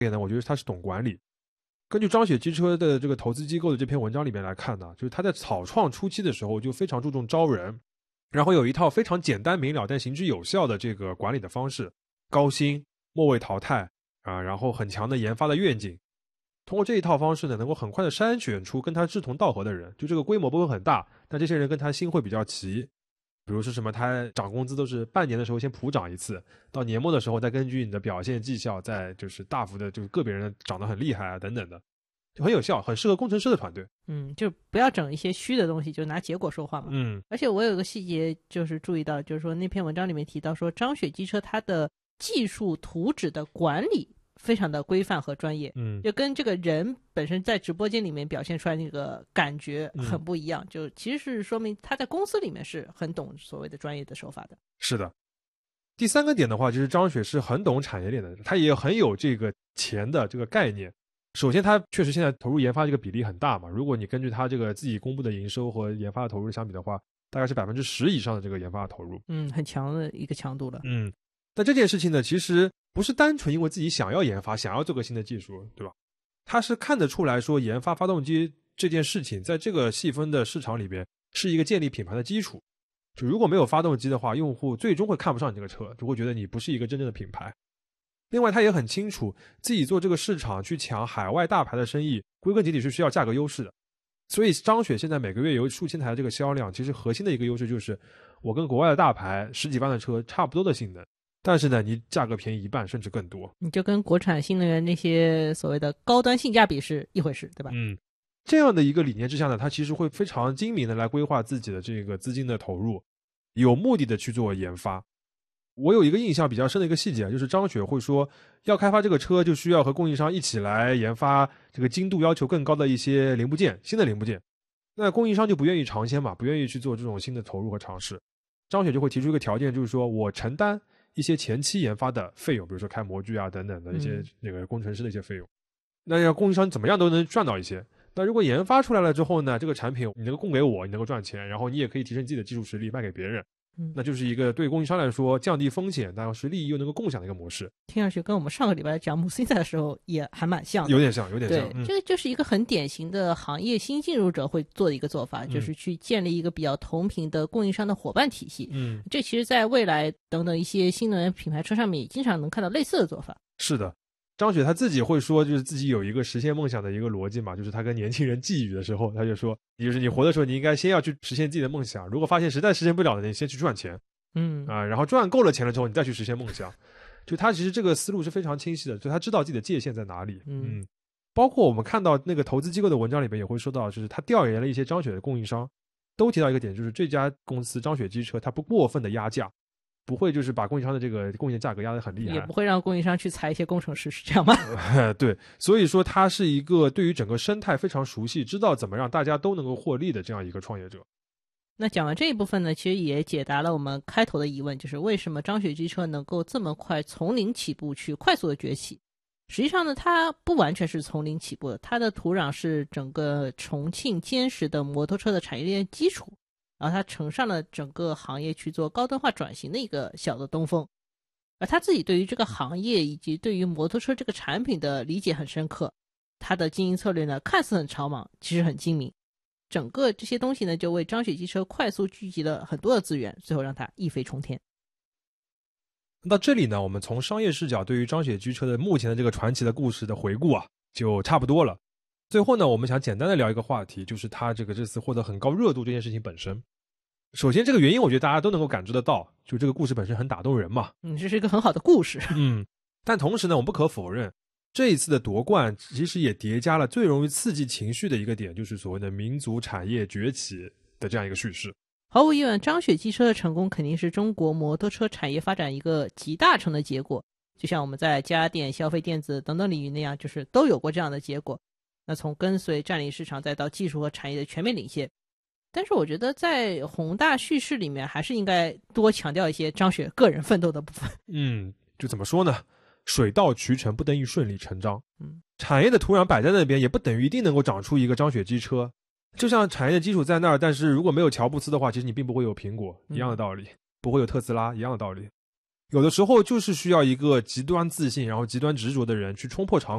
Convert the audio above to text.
点呢，我觉得他是懂管理。根据张雪机车的这个投资机构的这篇文章里面来看呢，就是他在草创初期的时候就非常注重招人，然后有一套非常简单明了但行之有效的这个管理的方式，高薪、末位淘汰然后很强的研发的愿景。通过这一套方式呢，能够很快的筛选出跟他志同道合的人，就这个规模不会很大，但这些人跟他心会比较齐。比如说什么，他涨工资都是半年的时候先普涨一次，到年末的时候再根据你的表现绩效再就是大幅的就是个别人涨得很厉害等等的，就很有效，很适合工程师的团队。 就不要整一些虚的东西，就拿结果说话嘛。而且我有个细节就是注意到，就是说那篇文章里面提到说，张雪机车它的技术图纸的管理非常的规范和专业，就跟这个人本身在直播间里面表现出来那个感觉很不一样，就其实是说明他在公司里面是很懂所谓的专业的手法的。 是的。第三个点的话，就是张雪是很懂产业链的，他也很有这个钱的这个概念。首先他确实现在投入研发这个比例很大嘛，如果你根据他这个自己公布的营收和研发的投入相比的话，大概是 10% 以上的这个研发的投入。 很强的一个强度了。 但这件事情呢，其实不是单纯因为自己想要研发，想要做个新的技术，对吧？他是看得出来说，研发发动机这件事情在这个细分的市场里边是一个建立品牌的基础。就如果没有发动机的话，用户最终会看不上你这个车，就会觉得你不是一个真正的品牌。另外他也很清楚自己做这个市场去抢海外大牌的生意，归根结底是需要价格优势的。所以张雪现在每个月有数千台这个销量，其实核心的一个优势就是我跟国外的大牌十几万的车差不多的性能，但是呢你价格便宜一半甚至更多， 你就跟国产新能源那些所谓的高端性价比是一回事，对吧？ 这样的一个理念之下呢，他其实会非常精明的来规划自己的这个资金的投入，有目的的去做研发。我有一个印象比较深的一个细节，就是张雪会说要开发这个车就需要和供应商一起来研发这个精度要求更高的一些零部件，新的零部件。那供应商就不愿意尝鲜嘛，不愿意去做这种新的投入和尝试。张雪就会提出一个条件，就是说我承担一些前期研发的费用，比如说开模具等等的一些那个工程师的一些费用。那让供应商怎么样都能赚到一些。那如果研发出来了之后呢，这个产品你能够供给我，你能够赚钱，然后你也可以提升自己的技术实力卖给别人，那就是一个对供应商来说降低风险，但是利益又能够共享的一个模式。 听上去跟我们上个礼拜讲姆斯赛的时候也还蛮像的， 有点像。 对，这个就是一个很典型的行业新进入者会做的一个做法，就是去建立一个比较同频的供应商的伙伴体系。这其实在未来等等一些新能源品牌车上面也经常能看到类似的做法。 是的，张雪他自己会说，就是自己有一个实现梦想的一个逻辑嘛，就是他跟年轻人寄语的时候，他就说，就是你活的时候，你应该先要去实现自己的梦想，如果发现实在实现不了的，你先去赚钱，然后赚够了钱了之后，你再去实现梦想。就他其实这个思路是非常清晰的，就他知道自己的界限在哪里。包括我们看到那个投资机构的文章里面也会说到，就是他调研了一些张雪的供应商，都提到一个点，就是这家公司张雪机车，它不过分的压价。不会就是把供应商的这个供应价格压得很厉害， 也不会让供应商去裁一些工程师，是这样吗？ 对，所以说他是一个对于整个生态非常熟悉，知道怎么让大家都能够获利的这样一个创业者。 那讲完这一部分呢，其实也解答了我们开头的疑问，就是为什么张雪机车能够这么快从零起步去快速的崛起。实际上呢，它不完全是从零起步的，它的土壤是整个重庆坚实的摩托车的产业链基础，然后他乘上了整个行业去做高端化转型的一个小的东风，而他自己对于这个行业以及对于摩托车这个产品的理解很深刻，他的经营策略呢看似很草莽，其实很精明，整个这些东西呢就为张雪机车快速聚集了很多的资源，最后让它一飞冲天。 到这里呢，我们从商业视角对于张雪机车的目前的这个传奇的故事的回顾就差不多了。最后呢，我们想简单的聊一个话题，就是他这次获得很高热度这件事情本身。首先这个原因我觉得大家都能够感知得到，就这个故事本身很打动人嘛。 这是一个很好的故事。 但同时呢，我们不可否认，这一次的夺冠其实也叠加了最容易刺激情绪的一个点，就是所谓的民族产业崛起的这样一个叙事。 毫无疑问，张雪机车的成功肯定是中国摩托车产业发展一个集大成的结果，就像我们在家电、消费电子等等领域那样，就是都有过这样的结果。那从跟随占领市场再到技术和产业的全面领先，但是我觉得在宏大叙事里面还是应该多强调一些张雪个人奋斗的部分。 就怎么说呢，水到渠成不等于顺理成章。产业的土壤摆在那边也不等于一定能够长出一个张雪机车，就像产业的基础在那儿，但是如果没有乔布斯的话，其实你并不会有苹果一样的道理，不会有特斯拉一样的道理。 有的时候就是需要一个极端自信然后极端执着的人去冲破常